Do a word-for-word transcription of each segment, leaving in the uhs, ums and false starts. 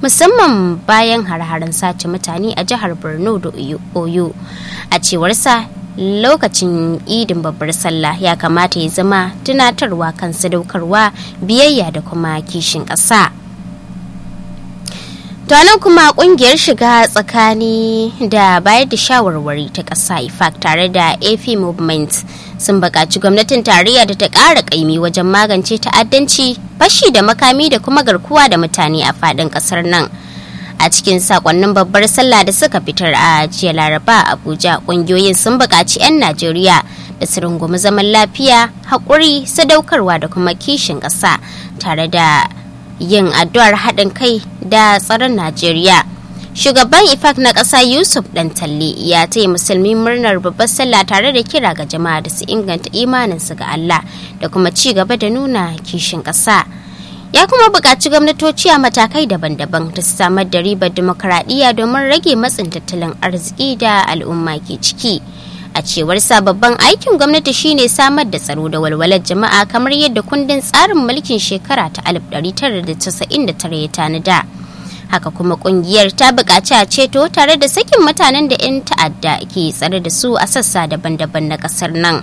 musamman bayan har-haren sace mutane a jihar Borno da Oyo. A cewarsa, lokacin idin babbar sallah ya kamata ya zama tunatarwa kan sadaukarwa, biyayya da kuma kishin ƙasa. Tuwanan kuma kungiyar shiga tsakani da bayar da shawarwari ta ƙasa I F A C tare da A P Movement sun buƙaci gwamnatin tarayya da ta ƙara ƙaimi wajen magance ta'addanci, fashi da makami da kuma garkuwa da mutane a faɗin ƙasar nan. A cikin sakonnin babbar sallah da suka fitar a jiya Laraba a Abuja, ƙungiyoyin sun buƙaci 'yan Najeriya da su rungumi zaman lafiya, haƙuri, sadaukarwa da kuma kishin ƙasa tare da yin addu'ar haɗin kai da tsaron Najeriya. Shugaban I F A C na ƙasa Yusuf Dantalle ya taya musulmi murnar babbar sallah tare da kira ga jama'a da su inganta imaninsu ga Allah da kuma ci gaba da nuna kishin ƙasa. Ya kuma buƙaci gwamnatoci a matakai daban-daban da su samar da ribar dimokuraɗiyya domin rage matsin tattalin arziki da al'umma ke ciki. A cewar babban aikin gwamnati shine samar da tsaro da walwalar jama'a kamar yadda kundin tsarin mulkin shekara ta alif ɗari tara da casa'in da tara ya tanada. Haka kuma kungiyar ta buƙaci a ceto tare da sakin mutanen da 'yan ta'adda ke tsare da su a sassa daban-daban na ƙasar nan.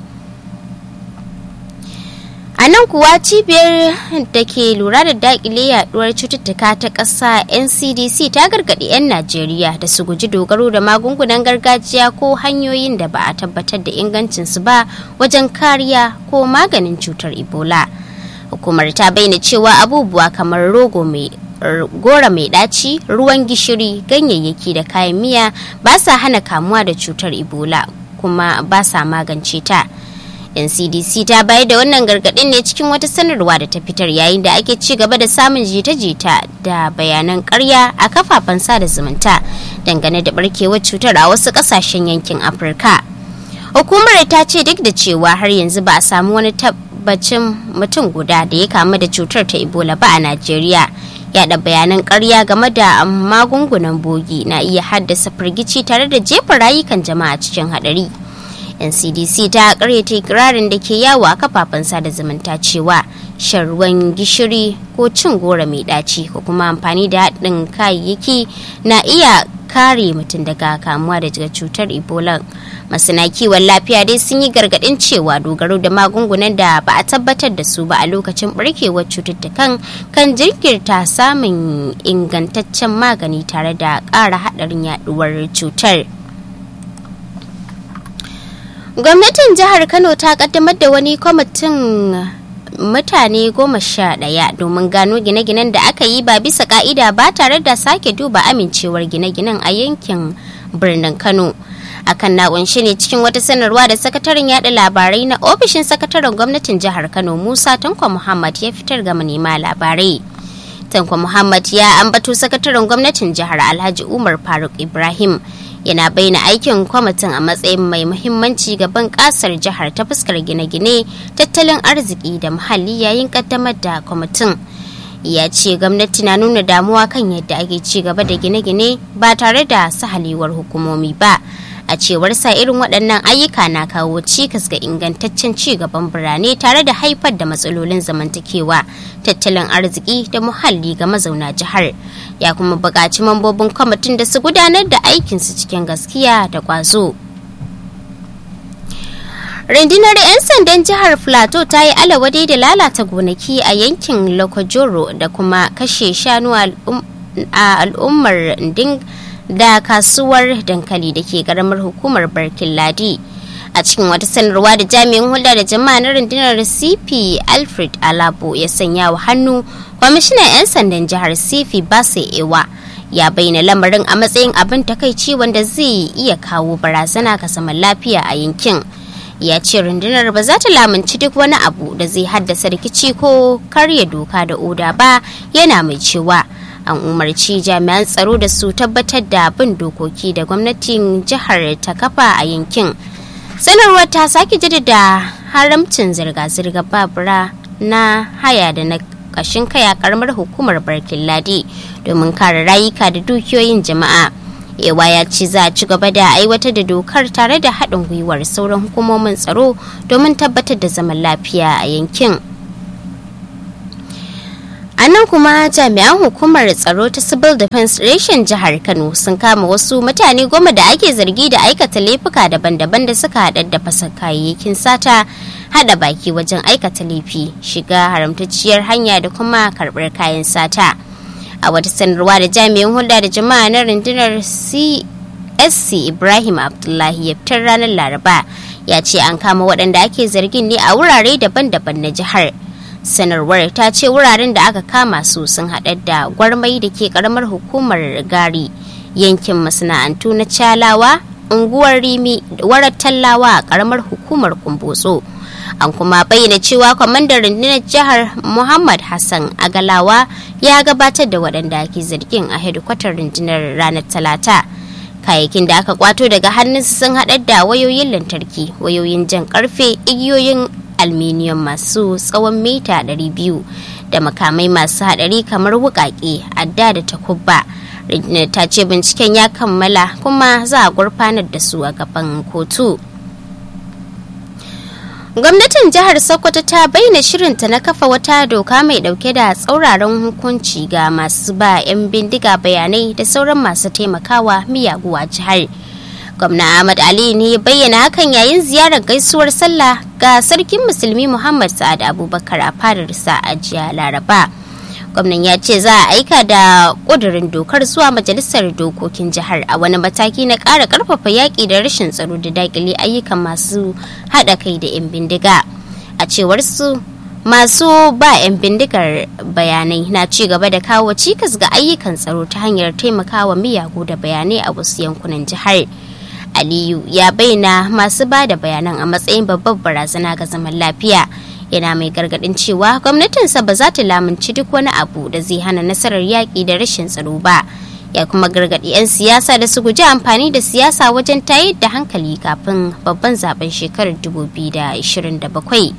A nan kuwa cibiyar da ke lura da daƙile yaduwar cututtuka ta ƙasa N C D C ta gargaɗi 'yan Najeriya da su guji dogaro da magungunan gargajiya ko hanyoyin da ba a tabbatar da ingancinsu ba wajen kariya ko maganin cutar Ebola. Hukumar ta bayyana cewa abubuwa kamar rogo mai gora mai ɗaci, ruwan gishiri, ganyayyaki da kayan miya ba sa hana kamuwa da cutar Ebola kuma ba sa magance ta. N C D C ta bayar da wannan gargaɗin ne cikin wata sanarwa da ta fitar yayin da ake ci gaba da samun jita-jita da bayanan ƙarya a kafafen sada zumunta dangane da barkewar cutar a wasu ƙasashen yankin Afirka. Hukumar ta ce duk da cewa har yanzu ba a samu wani tabbacin mutum guda da ya kamu da cutar ta Ebola ba a Najeriya. Yaɗa bayanan ƙarya game da magungunan bogi na iya haddasa firgici tare da jefa rayukan jama'a cikin haɗari. N C D C ta karyata ikirarin da ke yawo a kafafen sada zumunta cewa shan ruwan gishiri ko cin goro mai ɗaci ko kuma amfani da haɗin kayayyaki na iya kare mutum daga kamuwa daga cutar Ebola. Masana kiwon lafiya dai sun yi gargaɗin cewa dogaro da magungunan da ba a tabbatar da su ba a lokacin barkewar cututtukan kan jirkirta samun ingantaccen magani tare da ƙara haɗarin yaɗuwar cutar. Gwamnatin jihar Kano ta kaddamar da wani kwamitin mutane goma sha ɗaya domin gano gine-ginen da aka yi ba bisa ka'ida ba tare da sake duba amincewar gine-ginen a yankin birnin Kano. Akan na kunshi ne cikin wata sanarwa da sakataren yada labarai na ofishin sakataren gwamnatin jihar Kano Musa Tanko Muhammad ya fitar ga manema labarai. Tanko Muhammad ya ambato sakataren gwamnatin jihar Alhaji Umar Faruk Ibrahim yana bayyana aikin kwamitin a matsayin mai muhimmanci ga bunƙasar jihar ta fuskar gine-gine, tattalin arziki da muhalli yayin kaddamar da kwamitin. Ya ce gwamnati na nuna damuwa kan yadda ake ci gaba da gine-gine ba tare da sahalewar hukumomi ba. A cewar sa irin waɗannan ayyuka na kawo cikas ga ingantaccen ci gaban birane tare da haifar da matsalolin zamantakewa, tattalin arziki da muhalli ga mazauna jihar. Ya kuma buƙaci mambobin kwamitin da su gudanar da aikinsu cikin gaskiya da ƙwazo. Rundunar 'yan sandan jihar Plateau ta yi alawadai da lalata gonaki a yankin Lokojoro da kuma kashe shanu a al'ummar Nding da kasuwar dankali da ke karamar hukumar Barkin Ladi. A cikin wata sanarwa da jami'in hulɗa da jama'a na rundunar C P Alfred Alabo ya sanya wa hannu, kwamishinan 'yan sandan jihar C P Basse Ewa ya bayyana lamarin a matsayin abin takaici wanda zai iya kawo barazana ga zaman lafiya a yankin. Ya ce rundunar ba za ta lamunci duk wani abu da zai haddasa rikici ko karya doka da oda ba, yana mai cewa an umarci jami'an tsaro da su tabbatar da bin dokoki da gwamnatin jihar ta kafa a yankin. Sanarwar ta sake jaddada haramcin zirga-zirgar babura na haya da na kashin kaya karamar hukumar Barkin Ladi domin kare rayuka da dukiyoyin jama'a. Ewa ya ce za a ci gaba da aiwatar da dokar tare da haɗin gwiwar sauran hukumomin tsaro domin tabbatar da zaman lafiya a yankin. A nan kuma jami'an hukumar tsaro ta Civil Defense Reshen jihar Kano sun kama wasu mutane goma da ake zargi da aikata laifuka daban-daban da suka haɗa da fasa kayayyakin sata, haɗa baki wajen aikata laifi, shiga haramtacciyar hanya da kuma karɓar kayan sata. A wata sanarwa da jami'in hulɗa da jama'a na rundunar C S C Ibrahim Abdullahi ya fitar ranar Laraba ya ce an kama waɗanda ake zargin ne a wurare daban-daban na jihar. Sanarwar ta ce wuraren da aka kama su sun haɗa da Gwarmai da ke karamar hukumar Gari, yankin masana'antu na Calawa, unguwar Rimi, warar Tallawa a karamar hukumar Kumbotso. An kuma bayyana cewa kwamandan rundunar jihar Muhammad Hassan Agalawa ya gabatar da waɗanda ake zargin a hedikwatar rundunar ranar Talata. Kayayyakin da aka kwato daga hannunsu sun haɗa da wayoyin lantarki, wayoyin jan karfe, igiyoyin aluminium masu tsawon mita ɗari biyu da makamai masu haɗari kamar wuƙaƙe, adda da takubba. Rundunar ta ce binciken ya kammala kuma za a gurfanar da su a gaban kotu. Gwamnatin jihar Sokoto ta bayyana shirinta na kafa wata doka mai dauke da tsauraran hukunci ga masu ba 'yan bindiga bayanai da sauran masu taimakawa miyagu a jihar. Gwamna Ahmad Ali ne bayyana hakan yayin ziyarar gaisuwar sallah ga sarkin musulmi Muhammad Sa'ad Abubakar a fadarsa a jiya Laraba. Gwamnan ya ce za a aika da ƙudurin dokar zuwa majalisar dokokin jihar a wani mataki na ƙara ƙarfafa yaƙi da rashin tsaro da daƙile ayyukan masu haɗa kai da 'yan bindiga. A cewar su, masu ba 'yan bindigar bayanai na ci gaba da kawo cikas ga ayyukan tsaro ta hanyar taimakawa miyagu da bayanai a wasu yankunan jihar. Aliyu ya bayyana masu ba da bayanan a matsayin babbar barazana ga zaman lafiya. Yana mai gargadin cewa gwamnatinsa ba za ta lamunci duk wani abu da zai hana nasarar yaƙi da rashin tsaro ba. Ya kuma gargadi 'yan siyasa da su guji amfani da siyasa wajen tayar da hankali kafin babban zaben shekarar dubu biyu da ashirin da bakwai.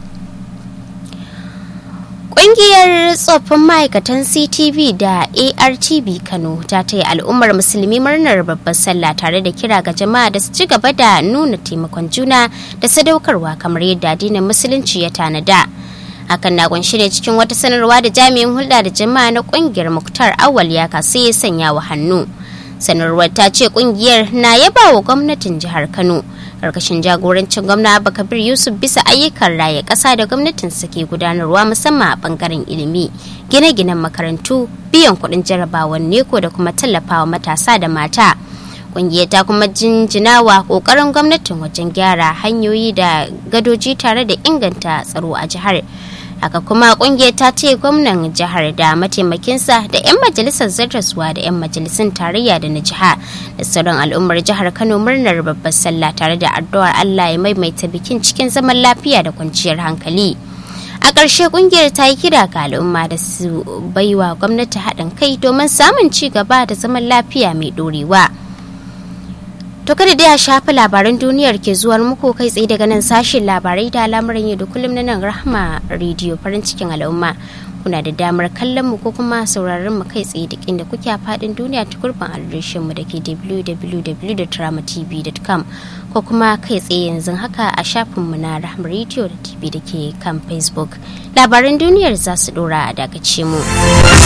Ƙungiyar tsoffin ma'aikatan C T V da A R T B Kano ta taya al'ummar musulmi murnar babbar sallah tare da kira ga jama'a da su ci gaba da nuna taimakon juna da sadaukarwa kamar yadda addinin musulunci ya tanada. Hakan na kunshi ne cikin wata sanarwa da jami'in hulɗa da jama'a na ƙungiyar Muktar Awal ya kasu ya sanya wa hannu. Sanarwar ta ce ƙungiyar na yaba wa gwamnatin jihar Kano karkashin jagorancin gwamna Abba Kabir Yusuf bisa ayyukan raya ƙasa da gwamnatin ke gudanarwa musamman a bangaren ilimi, gine-ginen makarantu, biyan kuɗin jarabawan neko da kuma tallafawa matasa da mata. Ƙungiyar ta kuma jinjinawa ƙoƙarin gwamnatin wajen gyara hanyoyi da gadoji tare da inganta tsaro a jihar. Haka kuma ƙungiyar ta ce gwamnan jihar da mataimakinsa da 'yan majalisar zartaswa da 'yan majalisun tarayya da na jiha da sauran al'ummar jihar Kano murnar babbar sallah tare da addu'ar Allah ya maimaita bikin cikin zaman lafiya da kwanciyar hankali. A ƙarshe ƙungiyar ta yi kira ga al'umma da su baiwa gwamnati haɗin kai domin samun ci gaba da zaman lafiya mai ɗorewa. To kada dai a shafi labaran duniyar ke zuwar muku kai tsaye daga nan sashen labarai da al'amuran yau da kullum na nan Rahma Radio farin cikin al'umma. Kuna da damar kallon mu ko kuma sauraron mu kai tsaye duk inda kuke a fadin duniya ta gurbin adireshin mu dake w w w dot rahma t v dot com ko kuma kai tsaye yanzu haka a shafin mu na Rahma Radio da T V dake kan Facebook. Labaran duniyar za su dora a dakace mu.